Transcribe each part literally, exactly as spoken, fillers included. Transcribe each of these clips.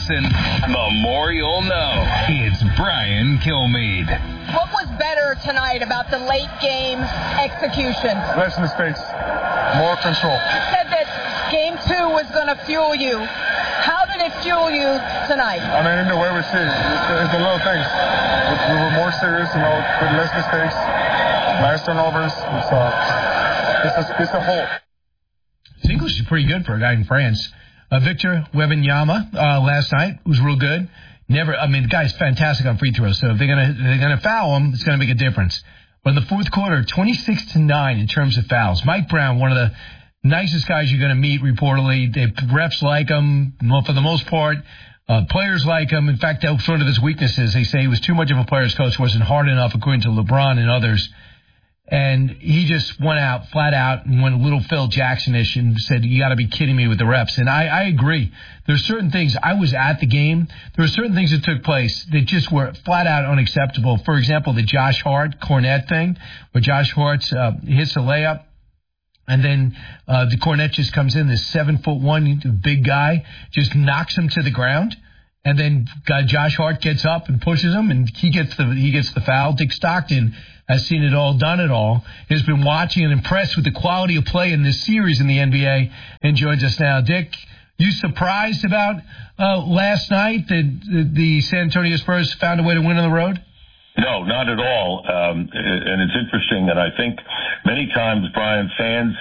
listen, the more you'll know. It's Brian Kilmeade. What was better tonight about the late game execution? Less mistakes, more control. You said that game two was going to fuel you. How did it fuel you tonight? I mean, in the way we see it, it's the, it's the little things. We were more serious, you know, with less mistakes, less turnovers. It's a, it's a, it's a whole. His English is pretty good for a guy in France. Uh, Victor Wembanyama uh, last night was real good. Never, I mean, the guy's fantastic on free throws. So if they're gonna they're gonna foul him, it's gonna make a difference. But in the fourth quarter, twenty-six to nine in terms of fouls. Mike Brown, one of the nicest guys you're gonna meet, reportedly. The refs like him for the most part. Uh, players like him. In fact, that was sort of his weaknesses. They say he was too much of a player's coach, wasn't hard enough, according to LeBron and others. And he just went out flat out and went a little Phil Jackson-ish and said, you got to be kidding me with the refs. And I, I agree. There's certain things. I was at the game. There were certain things that took place that just were flat out unacceptable. For example, the Josh Hart Cornette thing, where Josh Hart uh, hits a layup. And then uh, the Cornette just comes in, this seven foot one big guy, just knocks him to the ground. And then uh, Josh Hart gets up and pushes him, and he gets the he gets the foul. Dick Stockton has seen it all, done it all, has been watching and impressed with the quality of play in this series in the N B A, and joins us now. Dick, you surprised about uh, last night that the, the San Antonio Spurs found a way to win on the road? No, not at all. Um, and it's interesting, and I think many times, Brian, fans,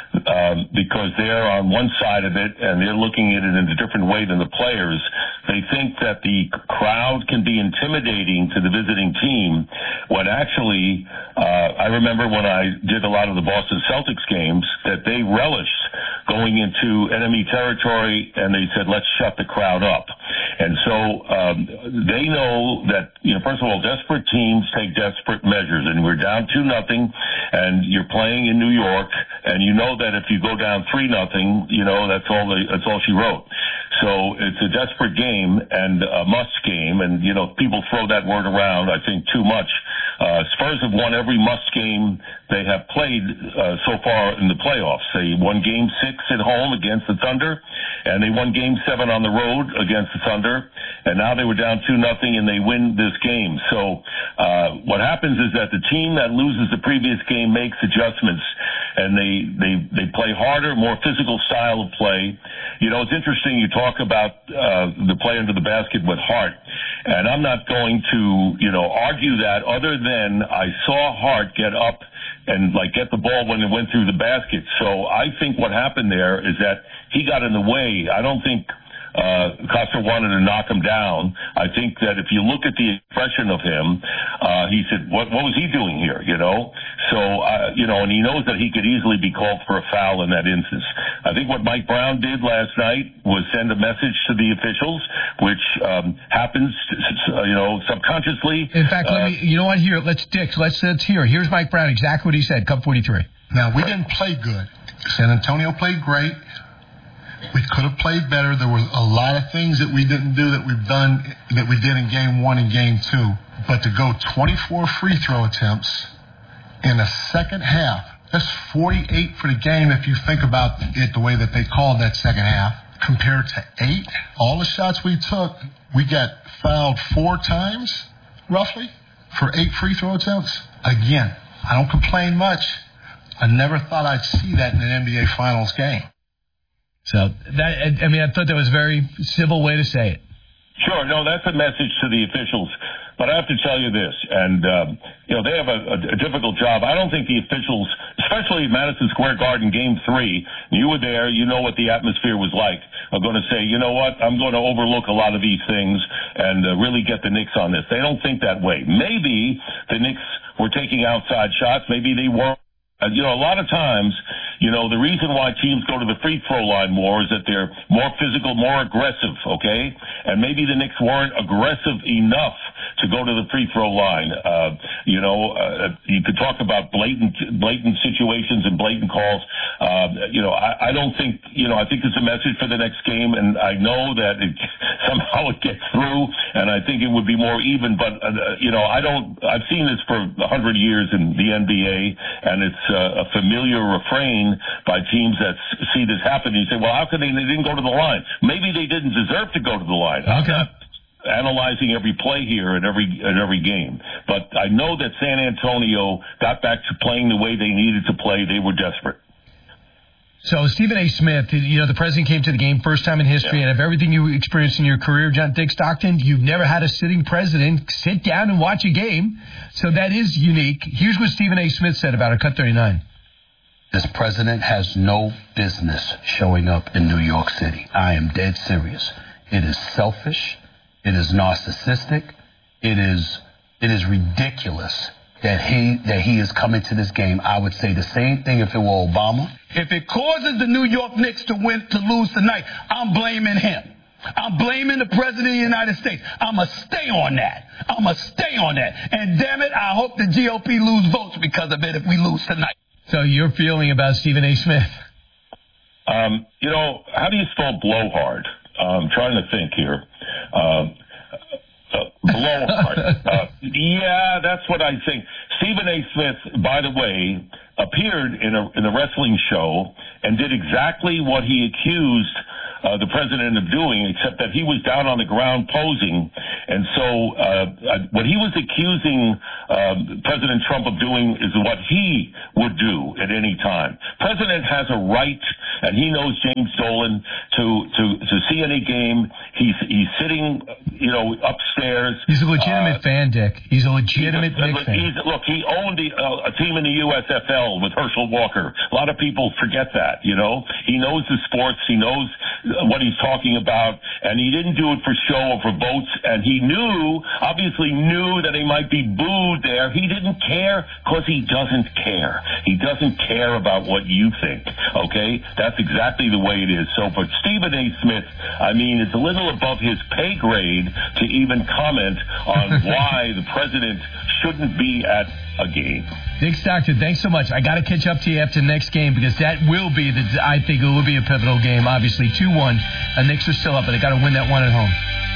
um, because they're on one side of it and they're looking at it in a different way than the players, they think that the crowd can be intimidating to the visiting team, when actually, uh, I remember when I did a lot of the Boston Celtics games, that they relished going into enemy territory, and they said, let's shut the crowd up. And so um, they know that, you know, first of all, desperate teams take desperate measures, and we're down two nothing, and you're playing in New York, and you know that if you go down three nothing, you know that's all the, that's all she wrote. So it's a desperate game and a must game, and you know people throw that word around, I think, too much. Uh, Spurs have won every must game they have played uh, so far in the playoffs. They won Game Six at home against the Thunder, and they won Game Seven on the road against the Thunder, and now they were down two nothing, and they win this game. So uh, what happens is that the team that loses the previous game makes adjustments, and they they they play harder, more physical style of play. You know, it's interesting you talk about uh, the play under the basket with Hart, and I'm not going to you know argue that, other than I saw Hart get up and like get the ball when it went through the basket. So I think what happened there is that he got in the way. I don't think uh, Costa wanted to knock him down. I think that if you look at the expression of him, uh, he said, what, what was he doing here, you know? So, uh, you know, and he knows that he could easily be called for a foul in that instance. I think what Mike Brown did last night was send a message to the officials, which um, happens, you know, subconsciously. In fact, let uh, me, you know what, here, let's, Dick, let's, let's hear. Here's Mike Brown, exactly what he said, Cup forty-three. Now, we didn't play good. San Antonio played great. We could have played better. There were a lot of things that we didn't do that we've done, that we did in game one and game two. But to go twenty-four free throw attempts in the second half, that's forty-eight for the game if you think about it the way that they called that second half, compared to eight. All the shots we took, we got fouled four times, roughly, for eight free throw attempts. Again, I don't complain much. I never thought I'd see that in an N B A Finals game. So, that, I mean, I thought that was a very civil way to say it. Sure, no, that's a message to the officials. But I have to tell you this, and, um, you know, they have a, a, a difficult job. I don't think the officials, especially Madison Square Garden Game three, you were there, you know what the atmosphere was like, are going to say, you know what, I'm going to overlook a lot of these things and uh, really get the Knicks on this. They don't think that way. Maybe the Knicks were taking outside shots. Maybe they weren't. Uh, you know, a lot of times, you know, the reason why teams go to the free throw line more is that they're more physical, more aggressive, okay? And maybe the Knicks weren't aggressive enough to go to the free throw line. Uh, you know, uh, you could talk about blatant, blatant situations and blatant calls. Uh, you know, I, I don't think, you know, I think it's a message for the next game, and I know that it, somehow it gets through, and I think it would be more even, but, uh, you know, I don't, I've seen this for a hundred years in the N B A, and it's uh, a familiar refrain seen by teams that see this happen. You say, well, how come they, they didn't go to the line? Maybe they didn't deserve to go to the line. Okay. Analyzing every play here in every in every game. But I know that San Antonio got back to playing the way they needed to play. They were desperate. So Stephen A. Smith, you know, the president came to the game first time in history, yeah. and of everything you experienced in your career, John Dick Stockton, you've never had a sitting president sit down and watch a game. So that is unique. Here's what Stephen A. Smith said about it. Cut thirty-nine. This president has no business showing up in New York City. I am dead serious. It is selfish. It is narcissistic. It is it is ridiculous that he that he is coming to this game. I would say the same thing if it were Obama. If it causes the New York Knicks to win to lose tonight, I'm blaming him. I'm blaming the president of the United States. I'm going to stay on that. I'm going to stay on that. And damn it, I hope the G O P lose votes because of it if we lose tonight. So your feeling about Stephen A. Smith? Um, you know, how do you spell blowhard? I'm trying to think here. Um, uh, blowhard. uh, yeah, that's what I think. Stephen A. Smith, by the way, appeared in a in a wrestling show and did exactly what he accused uh, the president of doing, except that he was down on the ground posing. And so uh, what he was accusing um, President Trump of doing is what he would do at any time. President has a right, and he knows James Dolan, to to to see any game. He's he's sitting, you know, upstairs. He's a legitimate uh, fan, Dick. He's a legitimate he's a, Knicks fan. He's, look, he owned the, uh, a team in the U S F L with Herschel Walker. A lot of people forget that, you know. He knows the sports. He knows what he's talking about, and he didn't do it for show or for votes, and he knew, obviously knew that he might be booed there. He didn't care because he doesn't care. He doesn't care about what you think, okay? That's exactly the way it is. So for Stephen A. Smith, I mean, it's a little above his pay grade to even comment on why the president shouldn't be at a game. Dick Stockton, thanks so much. I got to catch up to you after the next game because that will be, the. I think it will be a pivotal game, obviously. two one. The Knicks are still up, but they got to win that one at home.